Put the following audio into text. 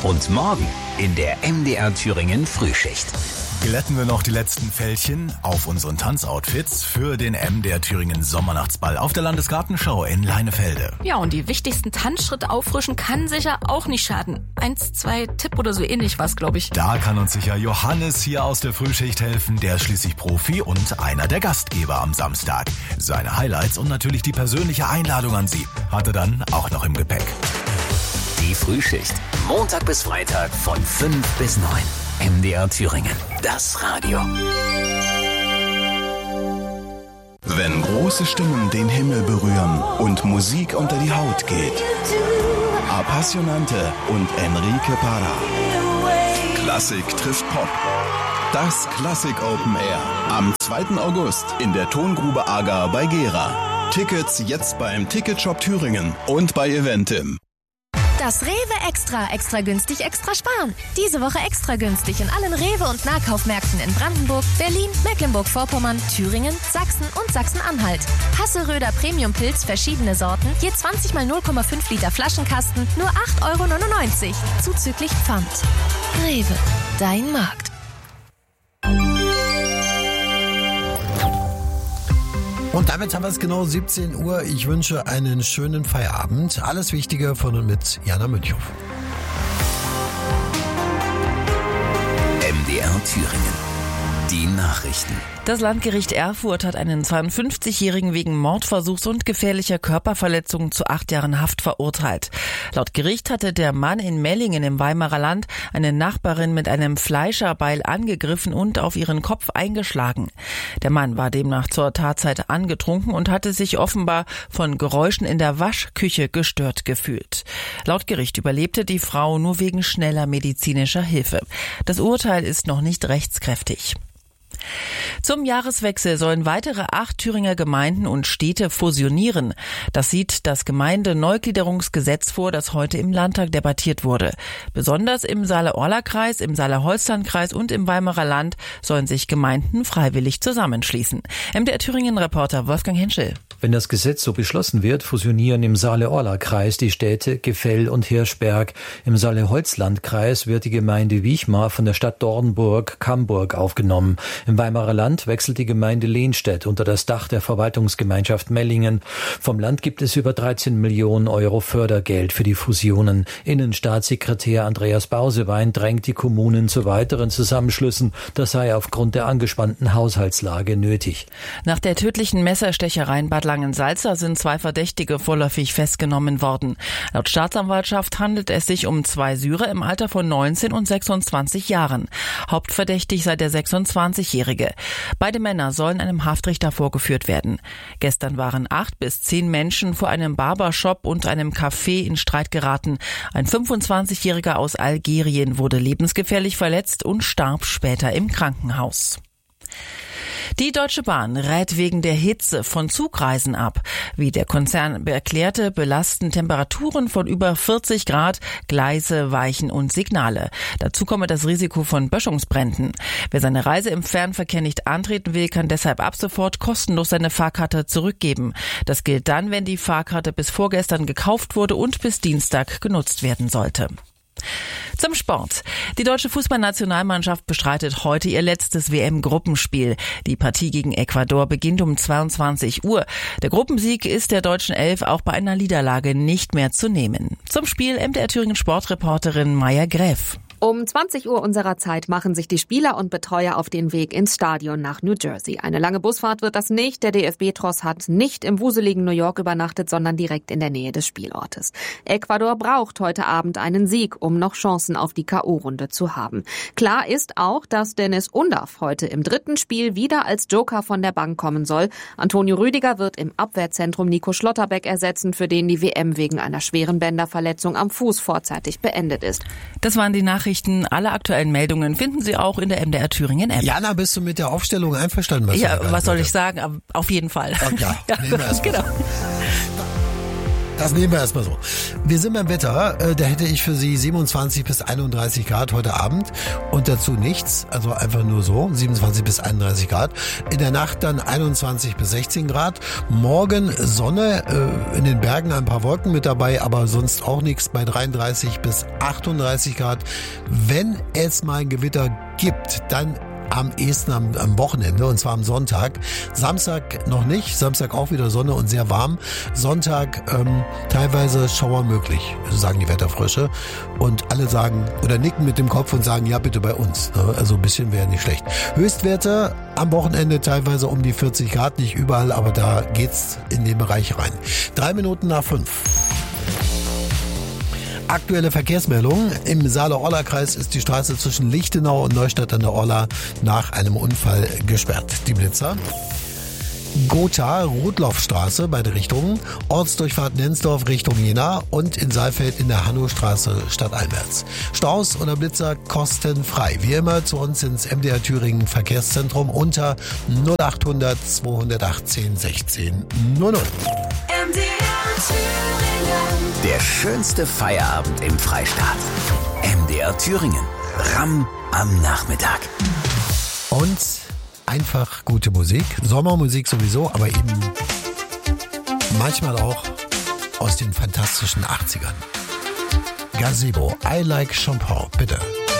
Und morgen in der MDR Thüringen Frühschicht. Glätten wir noch die letzten Fältchen auf unseren Tanzoutfits für den MDR Thüringen Sommernachtsball auf der Landesgartenschau in Leinefelde. Ja, und die wichtigsten Tanzschritte auffrischen kann sicher auch nicht schaden. 1, 2 Tipp oder so ähnlich was, glaube ich. Da kann uns sicher Johannes hier aus der Frühschicht helfen. Der ist schließlich Profi und einer der Gastgeber am Samstag. Seine Highlights und natürlich die persönliche Einladung an Sie hat er dann auch noch im Gepäck. Die Frühschicht. Montag bis Freitag von 5 bis 9. MDR Thüringen. Das Radio. Wenn große Stimmen den Himmel berühren und Musik unter die Haut geht. Appassionante und Enrique Parra. Klassik trifft Pop. Das Klassik Open Air. Am 2. August in der Tongrube Agar bei Gera. Tickets jetzt beim Ticketshop Thüringen und bei Eventim. Das Rewe extra günstig, extra sparen. Diese Woche extra günstig in allen Rewe- und Nahkaufmärkten in Brandenburg, Berlin, Mecklenburg-Vorpommern, Thüringen, Sachsen und Sachsen-Anhalt. Hasselröder Premium-Pilz, verschiedene Sorten, je 20 mal 0,5 Liter Flaschenkasten, nur 8,99 €, zuzüglich Pfand. Rewe, dein Markt. Und damit haben wir es genau 17 Uhr. Ich wünsche einen schönen Feierabend. Alles Wichtige von und mit Jana Münchhoff. MDR Thüringen. Die Nachrichten. Das Landgericht Erfurt hat einen 52-Jährigen wegen Mordversuchs und gefährlicher Körperverletzung zu 8 Jahren Haft verurteilt. Laut Gericht hatte der Mann in Mellingen im Weimarer Land eine Nachbarin mit einem Fleischerbeil angegriffen und auf ihren Kopf eingeschlagen. Der Mann war demnach zur Tatzeit angetrunken und hatte sich offenbar von Geräuschen in der Waschküche gestört gefühlt. Laut Gericht überlebte die Frau nur wegen schneller medizinischer Hilfe. Das Urteil ist noch nicht rechtskräftig. Zum Jahreswechsel sollen weitere 8 Thüringer Gemeinden und Städte fusionieren. Das sieht das Gemeindeneugliederungsgesetz vor, das heute im Landtag debattiert wurde. Besonders im Saale-Orla-Kreis, im Saale-Holstein-Kreis und im Weimarer Land sollen sich Gemeinden freiwillig zusammenschließen. MDR Thüringen-Reporter Wolfgang Henschel. Wenn das Gesetz so beschlossen wird, fusionieren im Saale-Orla-Kreis die Städte Gefell und Hirschberg. Im Saale-Holzland-Kreis wird die Gemeinde Wichmar von der Stadt Dornburg-Camburg aufgenommen. Im Weimarer Land wechselt die Gemeinde Lehnstedt unter das Dach der Verwaltungsgemeinschaft Mellingen. Vom Land gibt es über 13 Millionen € Fördergeld für die Fusionen. Innenstaatssekretär Andreas Bausewein drängt die Kommunen zu weiteren Zusammenschlüssen. Das sei aufgrund der angespannten Haushaltslage nötig. Nach der tödlichen Messerstecherei in Bad Langensalza sind 2 Verdächtige vorläufig festgenommen worden. Laut Staatsanwaltschaft handelt es sich um 2 Syrer im Alter von 19 und 26 Jahren. Hauptverdächtig sei der 26-Jährige. Beide Männer sollen einem Haftrichter vorgeführt werden. Gestern waren 8 bis 10 Menschen vor einem Barbershop und einem Café in Streit geraten. Ein 25-Jähriger aus Algerien wurde lebensgefährlich verletzt und starb später im Krankenhaus. Die Deutsche Bahn rät wegen der Hitze von Zugreisen ab. Wie der Konzern erklärte, belasten Temperaturen von über 40 Grad Gleise, Weichen und Signale. Dazu komme das Risiko von Böschungsbränden. Wer seine Reise im Fernverkehr nicht antreten will, kann deshalb ab sofort kostenlos seine Fahrkarte zurückgeben. Das gilt dann, wenn die Fahrkarte bis vorgestern gekauft wurde und bis Dienstag genutzt werden sollte. Zum Sport. Die deutsche Fußballnationalmannschaft bestreitet heute ihr letztes WM-Gruppenspiel. Die Partie gegen Ecuador beginnt um 22 Uhr. Der Gruppensieg ist der deutschen Elf auch bei einer Niederlage nicht mehr zu nehmen. Zum Spiel MDR Thüringen Sportreporterin Maja Gräf. Um 20 Uhr unserer Zeit machen sich die Spieler und Betreuer auf den Weg ins Stadion nach New Jersey. Eine lange Busfahrt wird das nicht. Der DFB-Tross hat nicht im wuseligen New York übernachtet, sondern direkt in der Nähe des Spielortes. Ecuador braucht heute Abend einen Sieg, um noch Chancen auf die K.O.-Runde zu haben. Klar ist auch, dass Dennis Undav heute im 3. Spiel wieder als Joker von der Bank kommen soll. Antonio Rüdiger wird im Abwehrzentrum Nico Schlotterbeck ersetzen, für den die WM wegen einer schweren Bänderverletzung am Fuß vorzeitig beendet ist. Das waren die Nachrichten. Alle aktuellen Meldungen finden Sie auch in der MDR Thüringen App. Jana, bist du mit der Aufstellung einverstanden? Ja, was soll ich sagen? Auf jeden Fall. Ja, ja, genau. Das nehmen wir erstmal so. Wir sind beim Wetter. Da hätte ich für Sie 27 bis 31 Grad heute Abend und dazu nichts. Also einfach nur so, 27 bis 31 Grad. In der Nacht dann 21 bis 16 Grad. Morgen Sonne, in den Bergen ein paar Wolken mit dabei, aber sonst auch nichts bei 33 bis 38 Grad. Wenn es mal ein Gewitter gibt, dann am ehesten am Wochenende, und zwar am Sonntag. Samstag noch nicht, Samstag auch wieder Sonne und sehr warm. Sonntag teilweise Schauer möglich, so sagen die Wetterfrösche. Und alle sagen oder nicken mit dem Kopf und sagen, ja bitte bei uns. Also ein bisschen wäre nicht schlecht. Höchstwerte am Wochenende teilweise um die 40 Grad, nicht überall, aber da geht's in den Bereich rein. 3 Minuten nach 5. Aktuelle Verkehrsmeldung. Im Saale-Orla-Kreis ist die Straße zwischen Lichtenau und Neustadt an der Orla nach einem Unfall gesperrt. Die Blitzer. Gotha, Rotlaufstraße, beide Richtungen. Ortsdurchfahrt Nensdorf Richtung Jena und in Saalfeld in der Hannowstraße stadteinwärts. Staus oder Blitzer kostenfrei. Wie immer zu uns ins MDR Thüringen Verkehrszentrum unter 0800 218 16 00. Der schönste Feierabend im Freistaat. MDR Thüringen. Ramm am Nachmittag. Und einfach gute Musik. Sommermusik sowieso, aber eben manchmal auch aus den fantastischen 80ern. Gazebo, I Like Champagne, bitte.